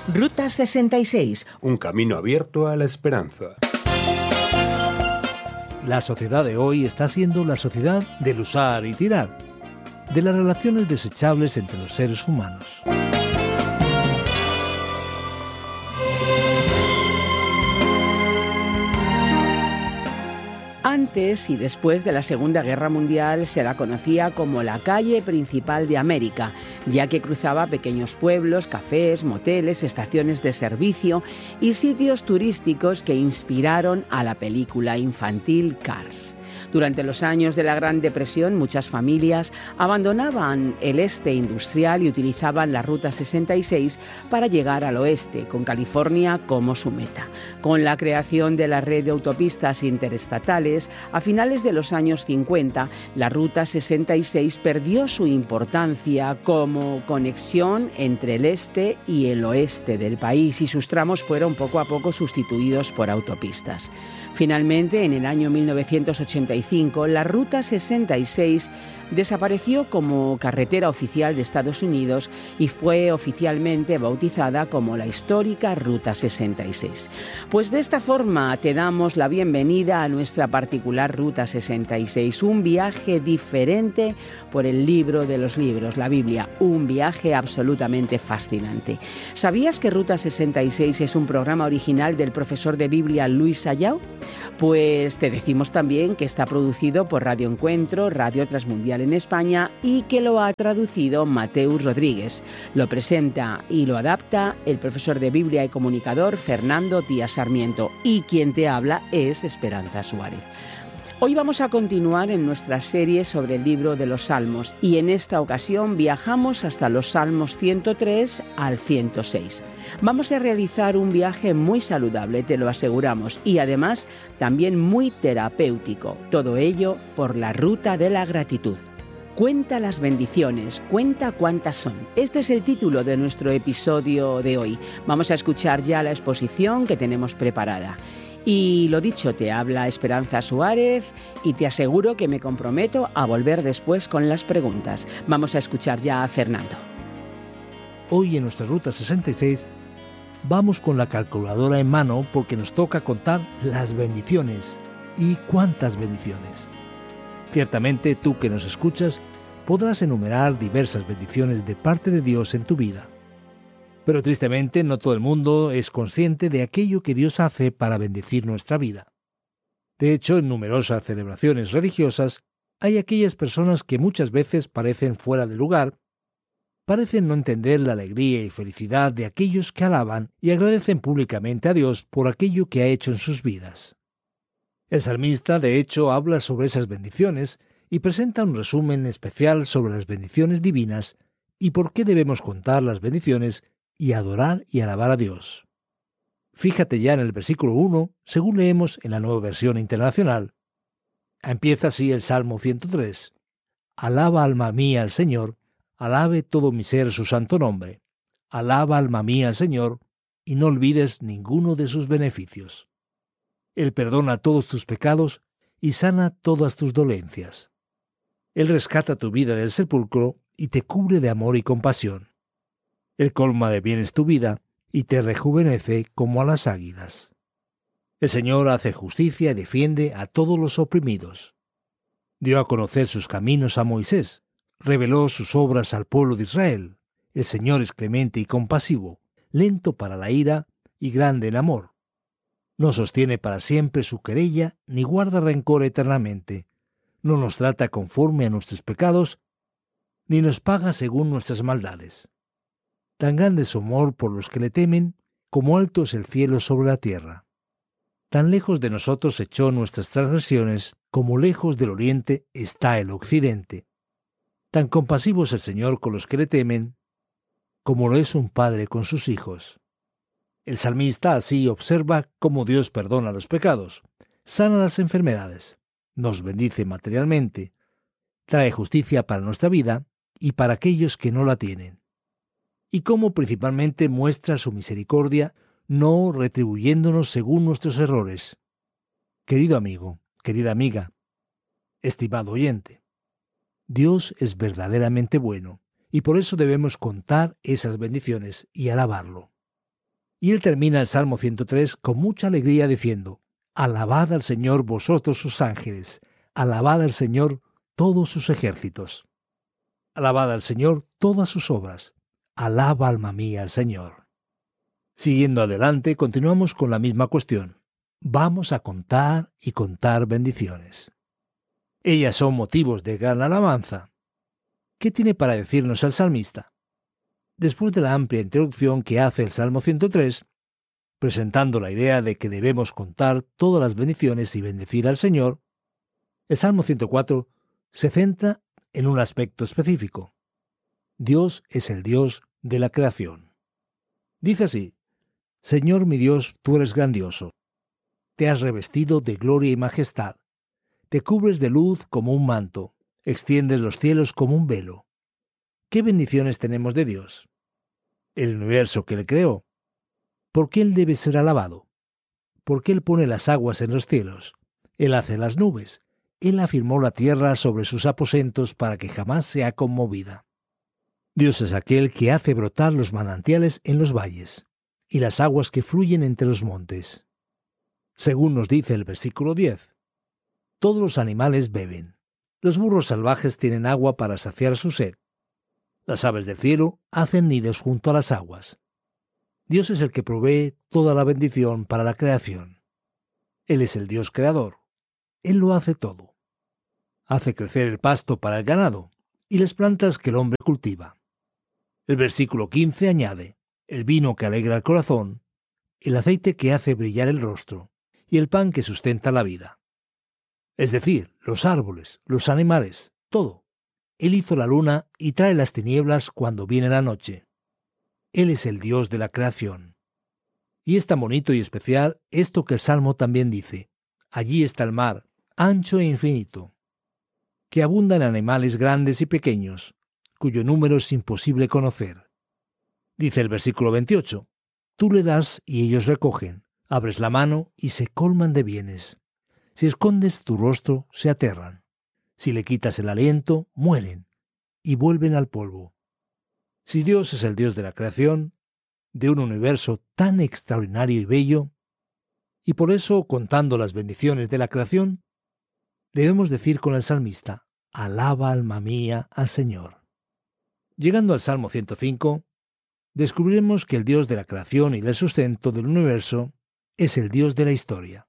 Ruta 66. Un camino abierto a la esperanza. La sociedad de hoy está siendo la sociedad del usar y tirar, de las relaciones desechables entre los seres humanos. Antes y después de la Segunda Guerra Mundial se la conocía como la calle principal de América, ya que cruzaba pequeños pueblos, cafés, moteles, estaciones de servicio y sitios turísticos que inspiraron a la película infantil Cars. Durante los años de la Gran Depresión, muchas familias abandonaban el este industrial y utilizaban la Ruta 66 para llegar al oeste, con California como su meta. Con la creación de la red de autopistas interestatales, a finales de los años 50, la Ruta 66 perdió su importancia como conexión entre el este y el oeste del país y sus tramos fueron poco a poco sustituidos por autopistas. Finalmente, en el año 1985, la Ruta 66 desapareció como carretera oficial de Estados Unidos y fue oficialmente bautizada como la histórica Ruta 66. Pues de esta forma te damos la bienvenida a nuestra particular Ruta 66, un viaje diferente por el libro de los libros, la Biblia, un viaje absolutamente fascinante. ¿Sabías que Ruta 66 es un programa original del profesor de Biblia Luis Sayao? Pues te decimos también que está producido por Radio Encuentro, Radio Transmundial en España y que lo ha traducido Mateus Rodríguez. Lo presenta y lo adapta el profesor de Biblia y comunicador Fernando Díaz Sarmiento y quien te habla es Esperanza Suárez. Hoy vamos a continuar en nuestra serie sobre el libro de los Salmos y en esta ocasión viajamos hasta los Salmos 103 al 106. Vamos a realizar un viaje muy saludable, te lo aseguramos, y además también muy terapéutico. Todo ello por la ruta de la gratitud. Cuenta las bendiciones, cuenta cuántas son. Este es el título de nuestro episodio de hoy. Vamos a escuchar ya la exposición que tenemos preparada. Y lo dicho, te habla Esperanza Suárez y te aseguro que me comprometo a volver después con las preguntas. Vamos a escuchar ya a Fernando. Hoy en nuestra Ruta 66 vamos con la calculadora en mano porque nos toca contar las bendiciones. ¿Y cuántas bendiciones? Ciertamente tú que nos escuchas podrás enumerar diversas bendiciones de parte de Dios en tu vida. Pero tristemente no todo el mundo es consciente de aquello que Dios hace para bendecir nuestra vida. De hecho, en numerosas celebraciones religiosas hay aquellas personas que muchas veces parecen fuera de lugar, parecen no entender la alegría y felicidad de aquellos que alaban y agradecen públicamente a Dios por aquello que ha hecho en sus vidas. El salmista, de hecho, habla sobre esas bendiciones y presenta un resumen especial sobre las bendiciones divinas y por qué debemos contar las bendiciones y adorar y alabar a Dios. Fíjate ya en el versículo 1, según leemos en la Nueva Versión Internacional. Empieza así el Salmo 103. Alaba alma mía al Señor, alabe todo mi ser su santo nombre. Alaba alma mía al Señor, y no olvides ninguno de sus beneficios. Él perdona todos tus pecados y sana todas tus dolencias. Él rescata tu vida del sepulcro y te cubre de amor y compasión. Él colma de bienes tu vida y te rejuvenece como a las águilas. El Señor hace justicia y defiende a todos los oprimidos. Dio a conocer sus caminos a Moisés, reveló sus obras al pueblo de Israel. El Señor es clemente y compasivo, lento para la ira y grande en amor. No sostiene para siempre su querella ni guarda rencor eternamente. No nos trata conforme a nuestros pecados, ni nos paga según nuestras maldades. Tan grande es su amor por los que le temen, como alto es el cielo sobre la tierra. Tan lejos de nosotros echó nuestras transgresiones, como lejos del oriente está el occidente. Tan compasivo es el Señor con los que le temen, como lo es un padre con sus hijos. El salmista así observa cómo Dios perdona los pecados, sana las enfermedades, nos bendice materialmente, trae justicia para nuestra vida y para aquellos que no la tienen. Y cómo principalmente muestra su misericordia, no retribuyéndonos según nuestros errores. Querido amigo, querida amiga, estimado oyente, Dios es verdaderamente bueno, y por eso debemos contar esas bendiciones y alabarlo. Y él termina el Salmo 103 con mucha alegría diciendo: alabad al Señor vosotros sus ángeles, alabad al Señor todos sus ejércitos. Alabad al Señor todas sus obras, alaba alma mía al Señor. Siguiendo adelante, continuamos con la misma cuestión. Vamos a contar y contar bendiciones. Ellas son motivos de gran alabanza. ¿Qué tiene para decirnos el salmista? Después de la amplia introducción que hace el Salmo 103, presentando la idea de que debemos contar todas las bendiciones y bendecir al Señor, el Salmo 104 se centra en un aspecto específico. Dios es el Dios de la creación. Dice así: Señor mi Dios, tú eres grandioso. Te has revestido de gloria y majestad. Te cubres de luz como un manto, extiendes los cielos como un velo. ¿Qué bendiciones tenemos de Dios? El universo que Él creó. ¿Por qué Él debe ser alabado? Porque Él pone las aguas en los cielos. Él hace las nubes. Él afirmó la tierra sobre sus aposentos para que jamás sea conmovida. Dios es aquel que hace brotar los manantiales en los valles y las aguas que fluyen entre los montes. Según nos dice el versículo 10, todos los animales beben. Los burros salvajes tienen agua para saciar su sed. Las aves del cielo hacen nidos junto a las aguas. Dios es el que provee toda la bendición para la creación. Él es el Dios creador. Él lo hace todo. Hace crecer el pasto para el ganado y las plantas que el hombre cultiva. El versículo 15 añade: el vino que alegra el corazón, el aceite que hace brillar el rostro y el pan que sustenta la vida. Es decir, los árboles, los animales, todo. Él hizo la luna y trae las tinieblas cuando viene la noche. Él es el Dios de la creación. Y es tan bonito y especial esto que el Salmo también dice: allí está el mar, ancho e infinito, que abunda en animales grandes y pequeños, cuyo número es imposible conocer. Dice el versículo 28, tú le das y ellos recogen, abres la mano y se colman de bienes. Si escondes tu rostro, se aterran. Si le quitas el aliento, mueren y vuelven al polvo. Si Dios es el Dios de la creación, de un universo tan extraordinario y bello, y por eso, contando las bendiciones de la creación, debemos decir con el salmista: alaba alma mía al Señor. Llegando al Salmo 105, descubriremos que el Dios de la creación y del sustento del universo es el Dios de la historia.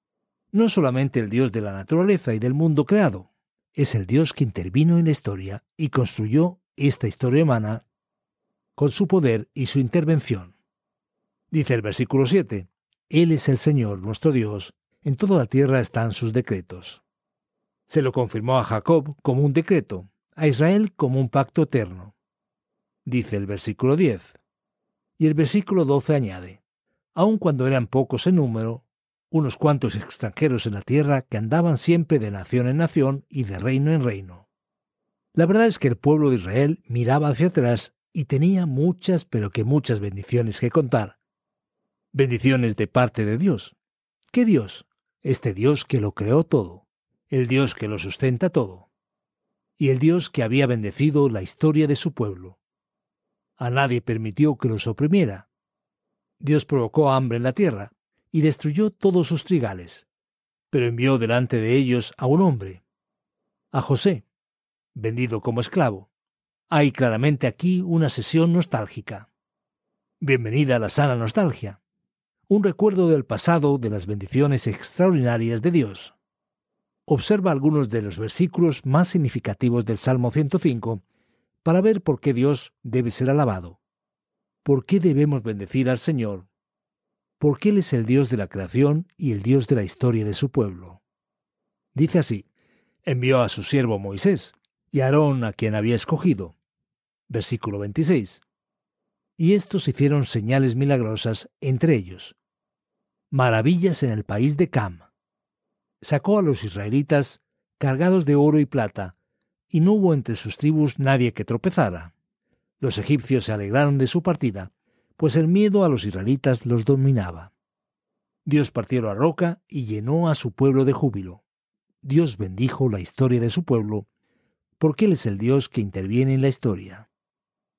No solamente el Dios de la naturaleza y del mundo creado, es el Dios que intervino en la historia y construyó esta historia humana con su poder y su intervención. Dice el versículo 7, Él es el Señor nuestro Dios, en toda la tierra están sus decretos. Se lo confirmó a Jacob como un decreto, a Israel como un pacto eterno. Dice el versículo 10. Y el versículo 12 añade: aun cuando eran pocos en número, unos cuantos extranjeros en la tierra que andaban siempre de nación en nación y de reino en reino. La verdad es que el pueblo de Israel miraba hacia atrás y tenía muchas, pero que muchas bendiciones que contar. Bendiciones de parte de Dios. ¿Qué Dios? Este Dios que lo creó todo, el Dios que lo sustenta todo, y el Dios que había bendecido la historia de su pueblo. A nadie permitió que los oprimiera. Dios provocó hambre en la tierra y destruyó todos sus trigales, pero envió delante de ellos a un hombre, a José, vendido como esclavo. Hay claramente aquí una sesión nostálgica. Bienvenida a la sana nostalgia, un recuerdo del pasado de las bendiciones extraordinarias de Dios. Observa algunos de los versículos más significativos del Salmo 105 para ver por qué Dios debe ser alabado, por qué debemos bendecir al Señor, porque Él es el Dios de la creación y el Dios de la historia de su pueblo. Dice así: envió a su siervo Moisés y a Aarón, a quien había escogido. Versículo 26. Y estos hicieron señales milagrosas entre ellos, maravillas en el país de Cam. Sacó a los israelitas cargados de oro y plata, y no hubo entre sus tribus nadie que tropezara. Los egipcios se alegraron de su partida, pues el miedo a los israelitas los dominaba. Dios partió la roca y llenó a su pueblo de júbilo. Dios bendijo la historia de su pueblo, porque Él es el Dios que interviene en la historia.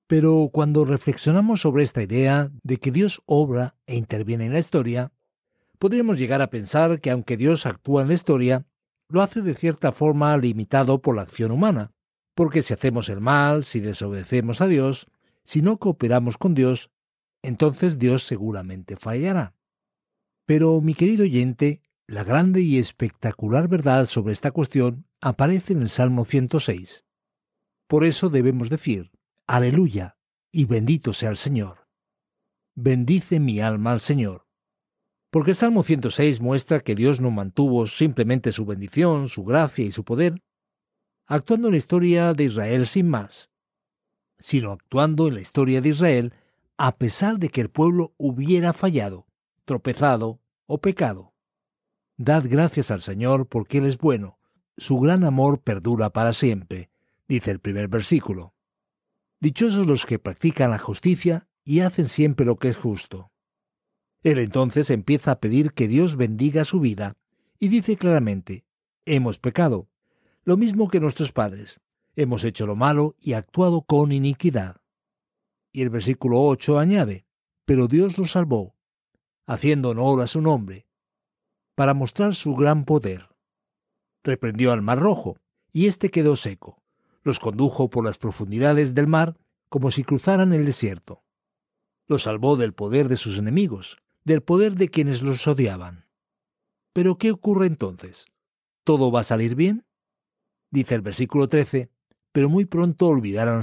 Pero cuando reflexionamos sobre esta idea de que Dios obra e interviene en la historia, podríamos llegar a pensar que aunque Dios actúa en la historia, lo hace de cierta forma limitado por la acción humana, porque si hacemos el mal, si desobedecemos a Dios, si no cooperamos con Dios, entonces Dios seguramente fallará. Pero, mi querido oyente, la grande y espectacular verdad sobre esta cuestión aparece en el Salmo 106. Por eso debemos decir: Aleluya, y bendito sea el Señor. Bendice mi alma al Señor. Porque el Salmo 106 muestra que Dios no mantuvo simplemente su bendición, su gracia y su poder, actuando en la historia de Israel sin más, sino actuando en la historia de Israel a pesar de que el pueblo hubiera fallado, tropezado o pecado. Dad gracias al Señor porque Él es bueno, su gran amor perdura para siempre, dice el primer versículo. Dichosos los que practican la justicia y hacen siempre lo que es justo. Él entonces empieza a pedir que Dios bendiga su vida y dice claramente: hemos pecado, lo mismo que nuestros padres, hemos hecho lo malo y actuado con iniquidad. Y el versículo 8 añade: pero Dios los salvó, haciendo honor a su nombre, para mostrar su gran poder. Reprendió al mar rojo, y éste quedó seco. Los condujo por las profundidades del mar como si cruzaran el desierto. Los salvó del poder de sus enemigos, del poder de quienes los odiaban. ¿Pero qué ocurre entonces? ¿Todo va a salir bien? Dice el versículo 13, pero muy pronto olvidaron